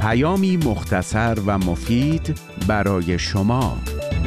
پیامی مختصر و مفید برای شما.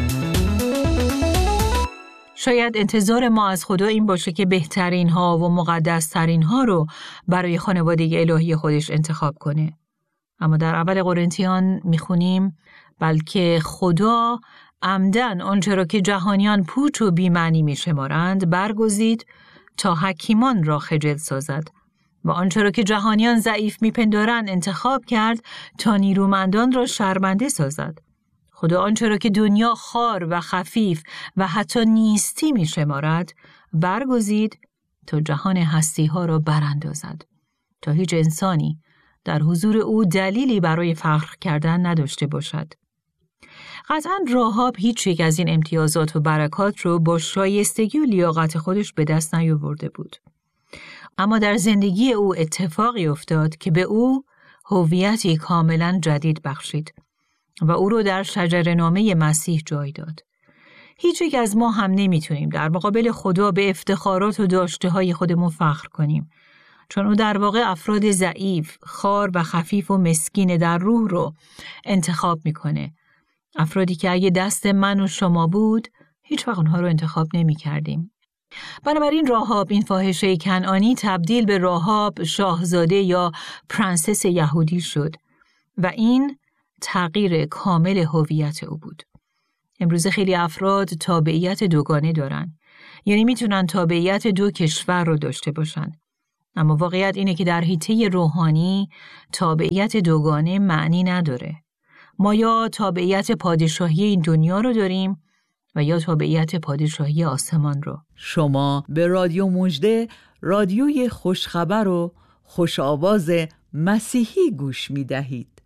شاید انتظار ما از خدا این باشه که بهترین ها و مقدس ترین ها رو برای خانواده الهی خودش انتخاب کنه. اما در اول قرنتیان میخونیم بلکه خدا عمدن آنچه را که جهانیان پوچ و بی‌معنی میشمارند برگزید تا حکیمان را خجل سازد و آنچه را که جهانیان ضعیف میپندارند انتخاب کرد تا نیرومندان را شرمنده سازد. خدا آنچه را که دنیا خوار و خفیف و حتی نیستی میشمارد برگزید تا جهان هستی ها را براندازد، تا هیچ انسانی در حضور او دلیلی برای فخر کردن نداشته باشد. قطعاً راهاب هیچ یک از این امتیازات و برکات رو با شایستگی و لیاقت خودش به دست نیاورده بود. اما در زندگی او اتفاقی افتاد که به او هویتی کاملاً جدید بخشید و او رو در شجره‌نامه مسیح جای داد. هیچ یک از ما هم نمیتونیم در مقابل خدا به افتخارات و داشته‌های خودمون فخر کنیم، چون او در واقع افراد ضعیف، خوار و خفیف و مسکین در روح رو انتخاب میکنه. افرادی که اگه دست من و شما بود، هیچ وقت اونها رو انتخاب نمی کردیم. بنابراین راهاب این فاحشه کنعانی تبدیل به راهاب شاهزاده یا پرنسس یهودی شد و این تغییر کامل هویت او بود. امروز خیلی افراد تابعیت دوگانه دارن، یعنی میتونن تابعیت دو کشور رو داشته باشن. اما واقعیت اینه که در حیطه روحانی تابعیت دوگانه معنی نداره. ما یا تابعیت پادشاهی این دنیا رو داریم و یا تابعیت پادشاهی آسمان رو. شما به رادیو مژده، رادیوی خوشخبر و خوش آواز مسیحی گوش می دهید.